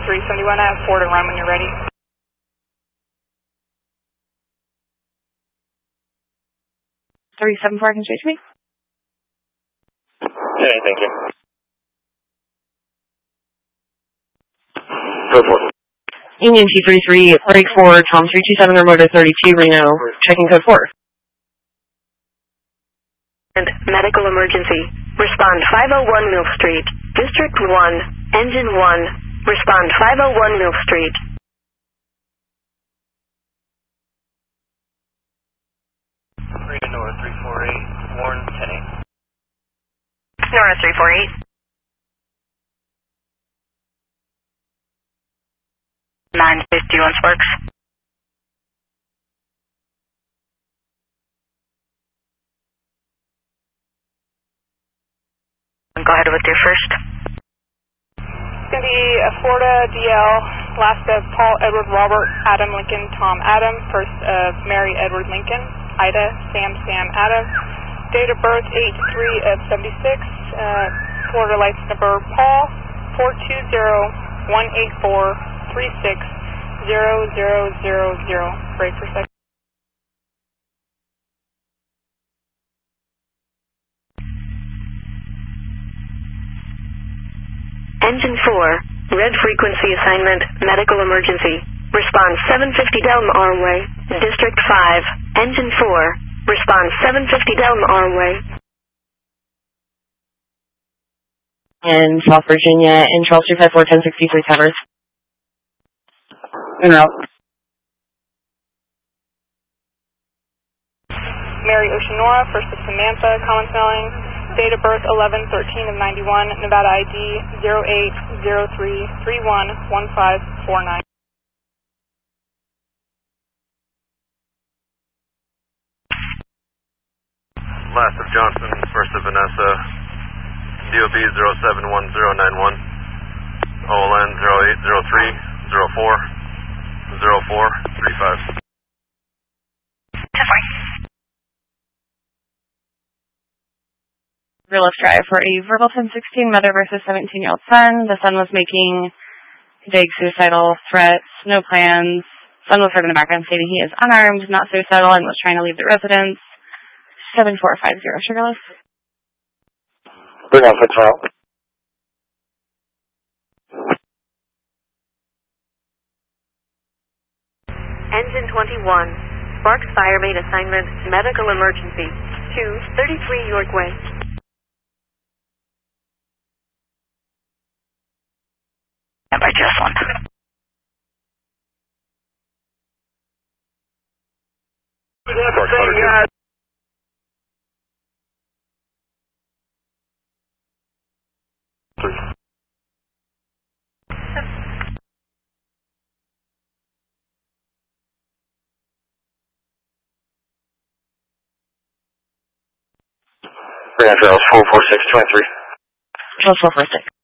371 at Ford and run when you're ready. 374, can you reach me? Okay, thank you. Go for it. Union T33, break 4, Tom 327, remote 32, Reno, checking code 4. And medical emergency. Respond 501 Mill Street. District 1, Engine 1. Respond 501 Mill Street. Nora 348, Warren 10-8. Nora 348. 951 Sparks. Go ahead with your first. It's going to be a Florida DL, last of Paul Edward Robert Adam Lincoln Tom Adam, first of Mary Edward Lincoln Ida Sam Adam, date of birth 8/3 of 76, Florida license number Paul 420-184-360000. Break for a second. Engine 4, red frequency assignment, medical emergency. Respond 750 Delm Armway, District 5. Engine 4, respond 750 Delm Armway. And South Virginia, in Charles 254, 1063 Towers. En route. Mary Oceanora, first of Samantha, common spelling. Date of birth 11/13 of 91, Nevada ID 0803311549. Last of Johnson, first of Vanessa, DOB 071091, OLN 0803040435. Real-life drive for a verbal 1016 mother versus 17-year-old son. The son was making vague suicidal threats, no plans. Son was heard in the background stating he is unarmed, not suicidal, and was trying to leave the residence. 7450 Sugarloaf. Bring on 6 mile. Engine 21, Sparks Fire Main assignment, medical emergency. 233 York Way. By just one. Bring on Charles 44623. Charles 446.